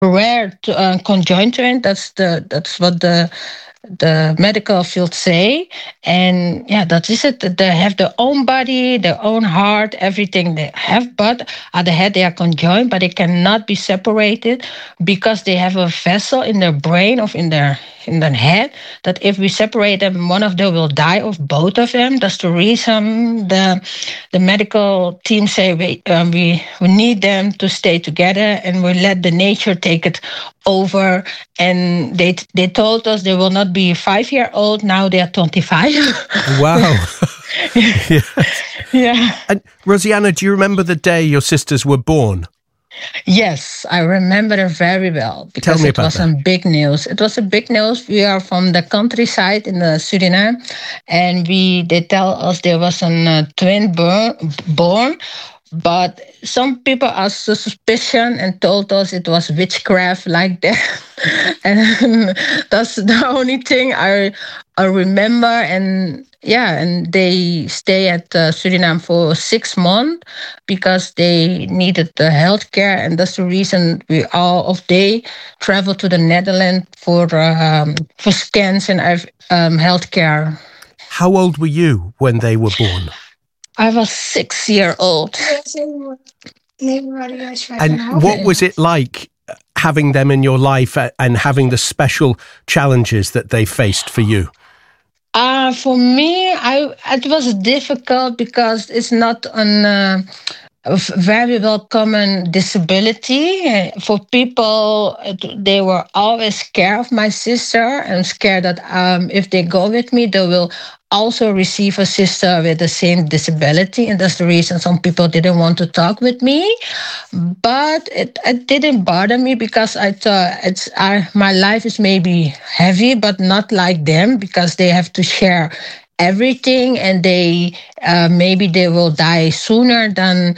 rare to, conjoined. That's what the medical field say. And yeah, that is it. They have their own body, their own heart, everything they have, but at the head they are conjoined, but they cannot be separated because they have a vessel in their brain of in their head, that if we separate them, one of them will die, of both of them. That's the reason the medical team say we need them to stay together, and we let the nature take it over. And they told us they will not be 5 year old. Now they are 25. Wow. Yeah. Yeah. And Rosianna, do you remember the day your sisters were born? Yes, I remember it very well because Tell me it was about some big news. It was a big news. We are from the countryside in the Suriname, and they tell us there was a twin born. But some people asked suspicion and told us it was witchcraft like that. And that's the only thing I remember. And yeah, and they stay at Suriname for 6 months because they needed the healthcare. And that's the reason they travel to the Netherlands for scans and healthcare. How old were you when they were born? I was 6 years old. And what was it like having them in your life and having the special challenges that they faced for you? For me, it was difficult because it's not a very well common disability. For people, they were always scared of my sister and scared that if they go with me, they will also receive a sister with the same disability. And that's the reason some people didn't want to talk with me. But it didn't bother me because I thought my life is maybe heavy, but not like them, because they have to share everything, and maybe they will die sooner than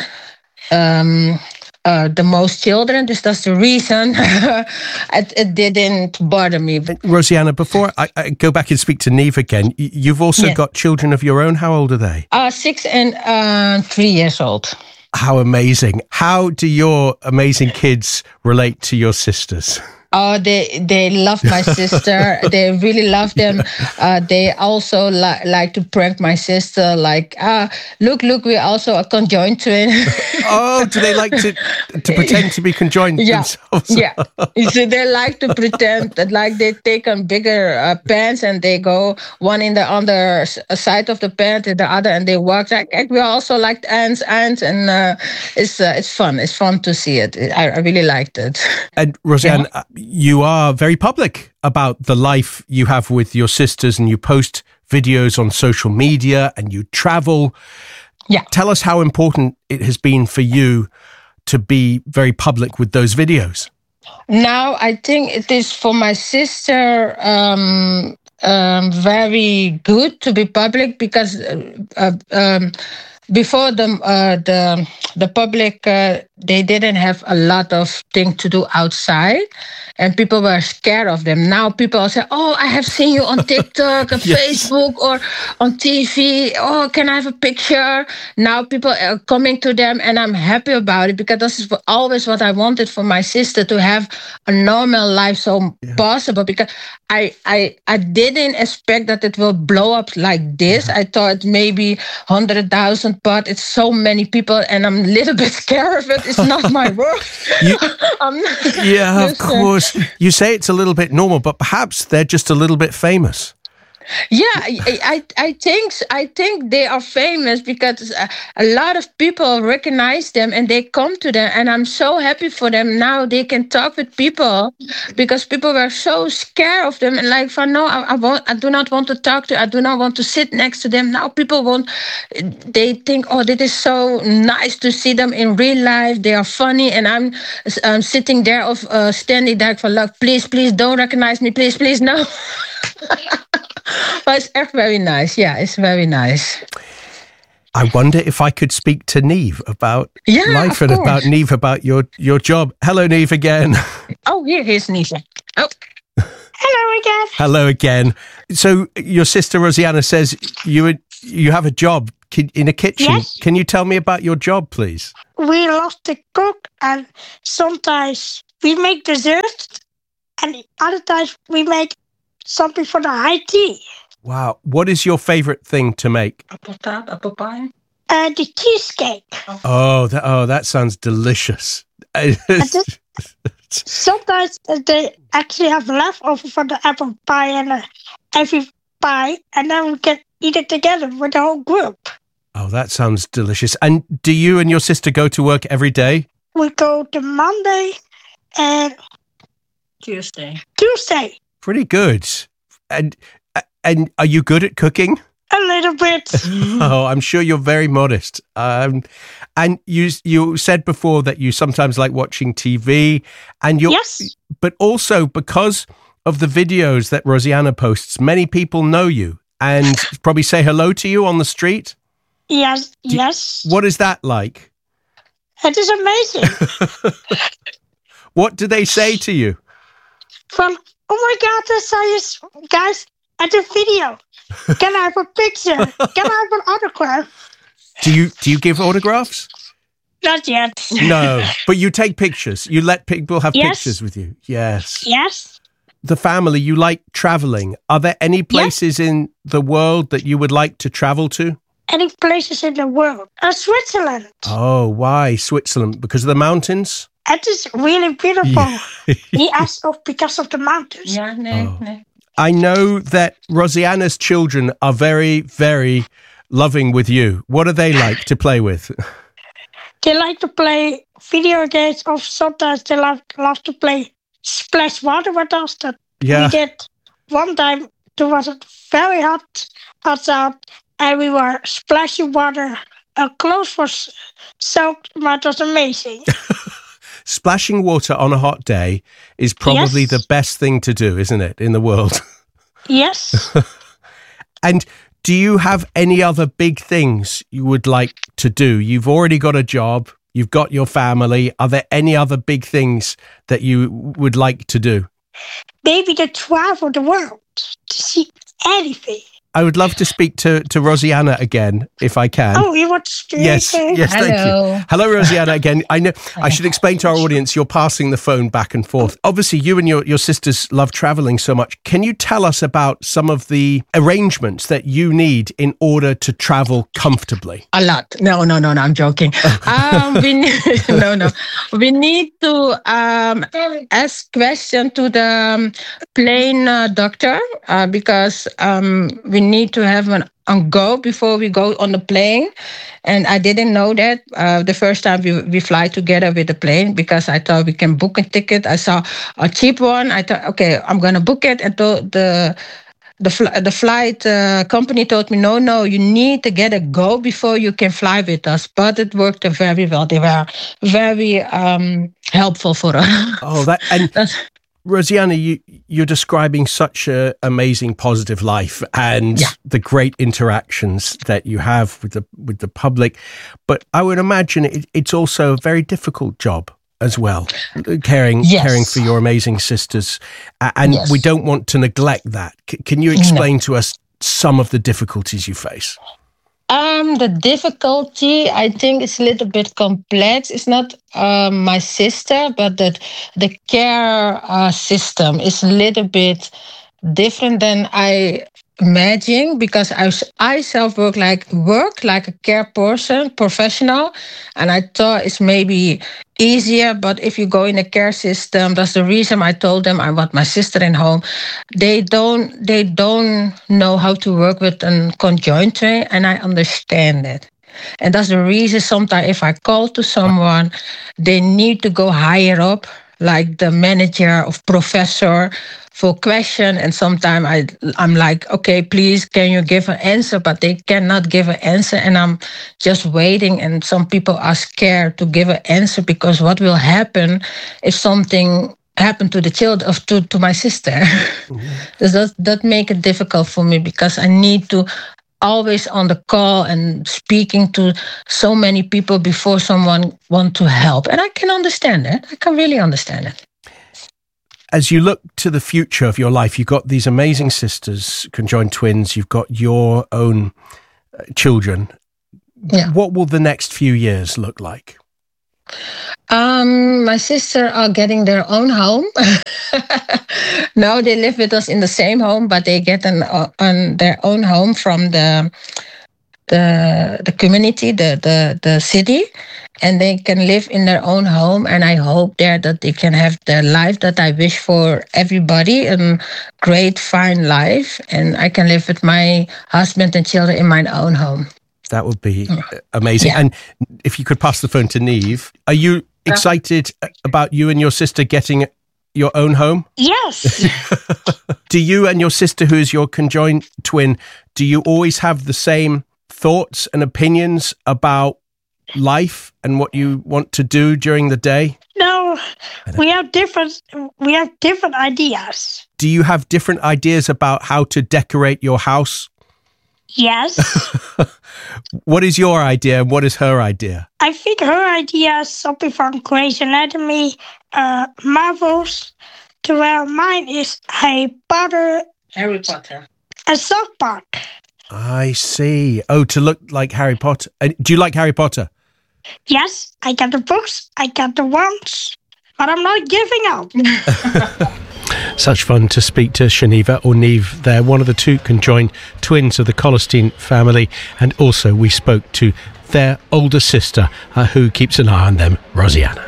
the most children. That's the reason it didn't bother me. Rosianna, before I go back and speak to Neve again, you've also got children of your own. How old are they? 6 and 3 years old. How amazing. How do your amazing kids relate to your sisters? Oh, they love my sister. They really love them. They also like to prank my sister. Like, look, we're also a conjoined twin. Oh, do they like to pretend to be conjoined themselves? Yeah. So they like to pretend that, like, they take on bigger pants and they go one in the other side of the pant and the other, and they walk like we also like ants, and it's fun. It's fun to see it. I really liked it. And Rosianne, you are very public about the life you have with your sisters, and you post videos on social media and you travel. Yeah. Tell us how important it has been for you to be very public with those videos. Now, I think it is for my sister very good to be public, because before the public, they didn't have a lot of things to do outside, and people were scared of them. Now people say, "Oh, I have seen you on TikTok, on Facebook, or on TV. Oh, can I have a picture?" Now people are coming to them, and I'm happy about it, because this is always what I wanted for my sister, to have a normal life, so possible. Because I didn't expect that it will blow up like this. I thought maybe 100,000, but it's so many people, and I'm a little bit scared of it. It's not my work. Of course. You say it's a little bit normal, but perhaps they're just a little bit famous. Yeah, I think they are famous because a lot of people recognize them and they come to them, and I'm so happy for them. Now they can talk with people, because people were so scared of them, and like, no, I do not want to talk to, I do not want to sit next to them. Now people they think, oh, this is so nice to see them in real life. They are funny, and I'm sitting there standing there for, look, please don't recognize me, please no. But it's echt very nice. Yeah, it's very nice. I wonder if I could speak to Neve about life and about Neve, about your job. Hello, Neve, again. Oh, here's Neve. Oh, hello again. Hello again. So your sister Rosianna says you have a job in a kitchen. Yes. Can you tell me about your job, please? We love to cook, and sometimes we make desserts, and other times we make something for the high tea. Wow. What is your favorite thing to make? Apple tart, apple pie. The cheesecake. That sounds delicious. Sometimes they actually have leftover for the apple pie and every pie, and then we can eat it together with the whole group. Oh, that sounds delicious. And do you and your sister go to work every day? We go to Monday and Tuesday. Pretty good. And are you good at cooking? A little bit. Oh, I'm sure you're very modest. And you said before that you sometimes like watching TV, and Yes. but also because of the videos that Rosianna posts, many people know you and probably say hello to you on the street. Yes. Yes. What is that like? It is amazing. What do they say to you? From, oh my God, I saw you guys at the video. Can I have a picture? Can I have an autograph? Do you give autographs? Not yet. No, but you take pictures. You let people have Yes. pictures with you. Yes. Yes. The family, you like traveling. Are there any places in the world that you would like to travel to? Any places in the world? Switzerland. Oh, why Switzerland? Because of the mountains? It is really beautiful. He asked because of the mountains. Ja, nee. I know that Rosianna's children are very, very loving with you. What do they like to play with? They like to play video games, or sometimes they love to play splash water with us. That Yeah. we did one time. It was very hot outside, and we were splashing water. Our clothes was soaked, but it was amazing. Splashing water on a hot day is probably Yes. the best thing to do, isn't it, in the world? Yes. And do you have any other big things you would like to do? You've already got a job. You've got your family. Are there any other big things that you would like to do? Maybe to travel the world to see anything. I would love to speak to Rosianna again, if I can. Oh, you want to speak? Yes, thank you. Hello, Rosianna, again. I know I should explain to our audience you're passing the phone back and forth. Obviously, you and your sisters love traveling so much. Can you tell us about some of the arrangements that you need in order to travel comfortably? A lot. No, I'm joking. We need to ask question to the plane doctor because we need to have an go before we go on the plane. And I didn't know that the first time we fly together with the plane, because I thought we can book a ticket. I saw a cheap one. I thought, okay, I'm going to book it. And the flight company told me, no, you need to get a go before you can fly with us. But it worked very well. They were very helpful for us. Oh, Rosianna, you're describing such an amazing, positive life and the great interactions that you have with the public. But I would imagine it's also a very difficult job as well, caring for your amazing sisters. And we don't want to neglect that. Can you explain to us some of the difficulties you face? The difficulty, I think, is a little bit complex. It's not my sister, but the care system is a little bit different than I imagine, because I self work like a care person, professional, and I thought it's maybe easier. But if you go in a care system, that's the reason I told them I want my sister in home. They don't know how to work with a conjoint train, and I understand it. And that's the reason sometimes if I call to someone, they need to go higher up, like the manager or professor, for question. And sometimes I'm like, okay, please, can you give an answer? But they cannot give an answer, and I'm just waiting. And some people are scared to give an answer, because what will happen if something happened to the children, to my sister? Mm-hmm. that make it difficult for me, because I need to always on the call and speaking to so many people before someone want to help. And I can understand it. I can really understand it. As you look to the future of your life, you've got these amazing sisters, conjoined twins, you've got your own children. Yeah. What will the next few years look like? My sister are getting their own home. No, they live with us in the same home, but they get on their own home from the community, the city, and they can live in their own home. And I hope there that they can have the life that I wish for everybody, a great, fine life, and I can live with my husband and children in my own home. That would be amazing. Yeah. And if you could pass the phone to Niamh, are you excited about you and your sister getting your own home? Yes. Do you and your sister, who is your conjoined twin, do you always have the same thoughts and opinions about life and what you want to do during the day? No, we have different ideas. Do you have different ideas about how to decorate your house? Yes. What is your idea and what is her idea? I think her idea is something from Grey's Anatomy, Marvels, to where mine is Harry Potter. A South Park. I see. Oh, to look like Harry Potter. Do you like Harry Potter? Yes, I got the books, I got the wands, but I'm not giving up. Such fun to speak to Shaniva or Niamh there, one of the two conjoined twins of the Colestein family. And also we spoke to their older sister who keeps an eye on them, Rosianna.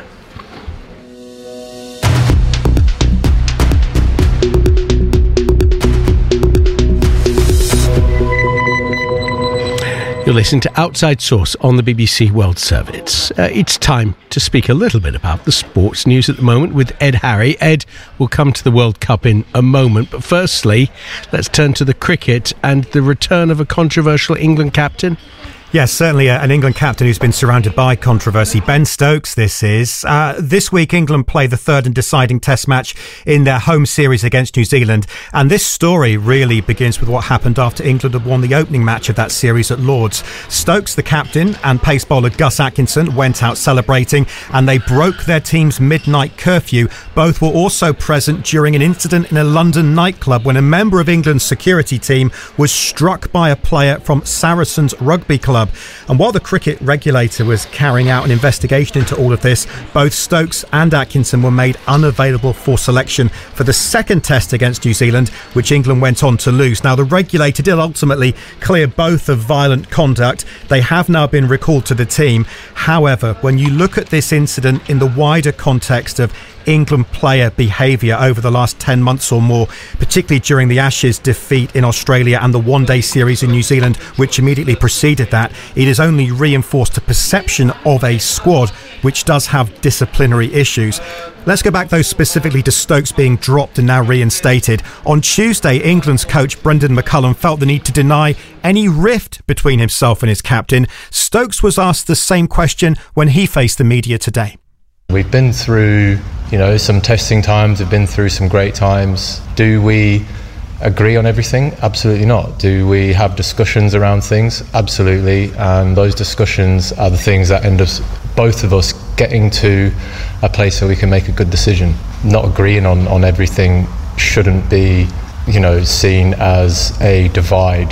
You're listening to Outside Source on the BBC World Service. It's time to speak a little bit about the sports news at the moment with Ed Harry. Ed will come to the World Cup in a moment, but firstly, let's turn to the cricket and the return of a controversial England captain. Yes, certainly an England captain who's been surrounded by controversy. Ben Stokes, this is. This week, England play the third and deciding test match in their home series against New Zealand. And this story really begins with what happened after England had won the opening match of that series at Lord's. Stokes, the captain, and pace bowler Gus Atkinson went out celebrating, and they broke their team's midnight curfew. Both were also present during an incident in a London nightclub when a member of England's security team was struck by a player from Saracens Rugby Club. And while the cricket regulator was carrying out an investigation into all of this, both Stokes and Atkinson were made unavailable for selection for the second test against New Zealand, which England went on to lose. Now, the regulator did ultimately clear both of violent conduct. They have now been recalled to the team. However, when you look at this incident in the wider context of England player behaviour over the last 10 months or more, particularly during the Ashes defeat in Australia and the one-day series in New Zealand, which immediately preceded that, it has only reinforced the perception of a squad which does have disciplinary issues. Let's go back, though, specifically to Stokes being dropped and now reinstated. On Tuesday, England's coach Brendan McCullum felt the need to deny any rift between himself and his captain. Stokes was asked the same question when he faced the media today. We've been through, some testing times, we've been through some great times. Do we agree on everything? Absolutely not. Do we have discussions around things? Absolutely. And those discussions are the things that end up both of us getting to a place where we can make a good decision. Not agreeing on everything shouldn't be, seen as a divide.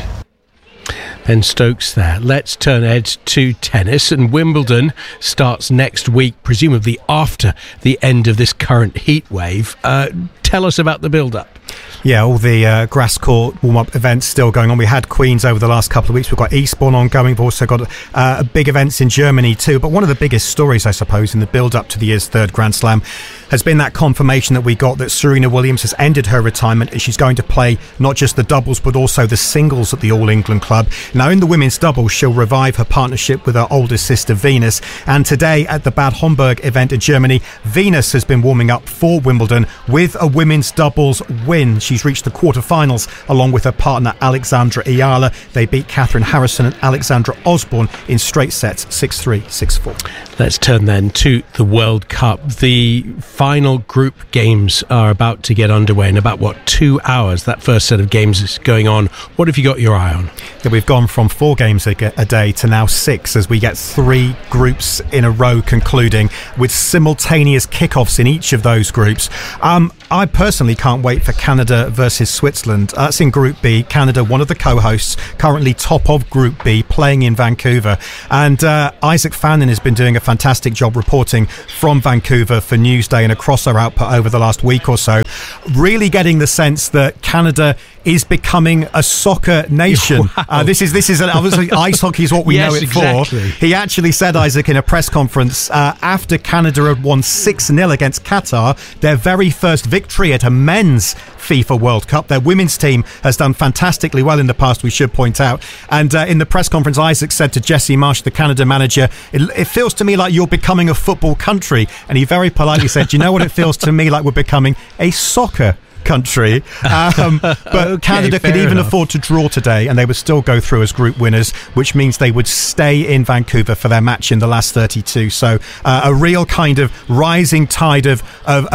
Ben Stokes there. Let's turn, Ed, to tennis. And Wimbledon starts next week, presumably after the end of this current heat wave. Tell us about the build-up. Yeah, all the grass court warm-up events still going on. We had Queens over the last couple of weeks. We've got Eastbourne ongoing. We've also got big events in Germany too. But one of the biggest stories, I suppose, in the build-up to the year's third Grand Slam has been that confirmation that we got that Serena Williams has ended her retirement and she's going to play not just the doubles but also the singles at the All England Club. Now, in the women's doubles, she'll revive her partnership with her older sister Venus. And today at the Bad Homburg event in Germany, Venus has been warming up for Wimbledon with a women's doubles win. She's reached the quarterfinals along with her partner Alexandra Ayala. They beat Catherine Harrison and Alexandra Osborne in straight sets, 6-3, 6-4. Let's turn then to the World Cup. The final group games are about to get underway in about, 2 hours. That first set of games is going on. What have you got your eye on? Yeah, we've gone from 4 games a day to now 6 as we get 3 groups in a row concluding with simultaneous kickoffs in each of those groups. I personally can't wait for Canada versus Switzerland. That's in Group B. Canada, one of the co-hosts, currently top of Group B, playing in Vancouver. And Isaac Fannin has been doing a fantastic job reporting from Vancouver for Newsday and across our output over the last week or so, really getting the sense that Canada is becoming a soccer nation. Wow. This is obviously ice hockey is what we know it exactly. for. He actually said, Isaac, in a press conference after Canada had won 6-0 against Qatar, their very first victory at a men's FIFA World Cup. Their women's team has done fantastically well in the past, we should point out. And in the press conference, Isaac said to Jesse Marsh, the Canada manager, it feels to me like you're becoming a football country. And he very politely said, you know what it feels to me like we're becoming a soccer country. But okay, Canada could even afford to draw today and they would still go through as group winners, which means they would stay in Vancouver for their match in the last 32. So a real kind of rising tide of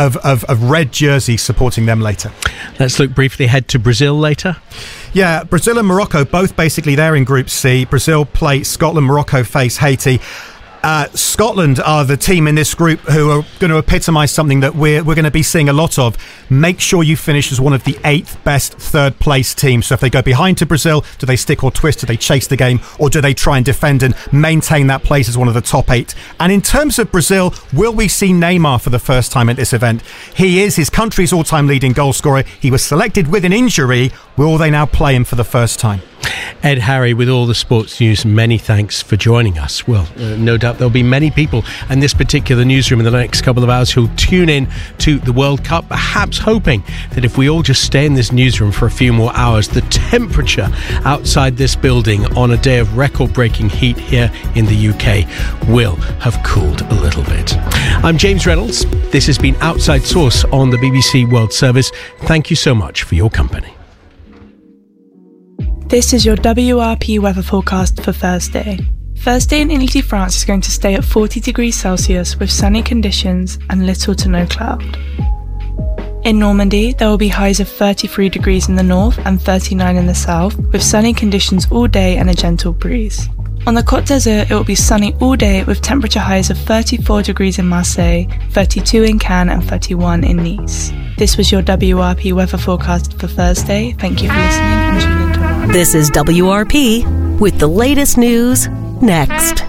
red jerseys supporting them later. Let's look briefly ahead to Brazil later. Yeah, Brazil and Morocco both basically there in Group C. Brazil play Scotland, Morocco face Haiti. Scotland are the team in this group who are going to epitomise something that we're going to be seeing a lot of. Make sure you finish as one of the 8th best third place teams. So if they go behind to Brazil, do they stick or twist? Do they chase the game? Or do they try and defend and maintain that place as one of the top 8? And in terms of Brazil, will we see Neymar for the first time at this event? He is his country's all-time leading goal scorer. He was selected with an injury. Will they now play him for the first time? Ed Harry with all the sports news. Many thanks for joining us. Well, no doubt there'll be many people in this particular newsroom in the next couple of hours who'll tune in to the World Cup, perhaps hoping that if we all just stay in this newsroom for a few more hours, the temperature outside this building on a day of record-breaking heat here in the UK will have cooled a little bit. I'm James Reynolds. This has been Outside Source on the BBC World Service. Thank you so much for your company. This is your WRP weather forecast for Thursday. Thursday in Ile de France is going to stay at 40 degrees Celsius with sunny conditions and little to no cloud. In Normandy, there will be highs of 33 degrees in the north and 39 in the south, with sunny conditions all day and a gentle breeze. On the Côte d'Azur, it will be sunny all day with temperature highs of 34 degrees in Marseille, 32 in Cannes and 31 in Nice. This was your WRP weather forecast for Thursday. Thank you for listening and tune in tomorrow. This is WRP with the latest news next.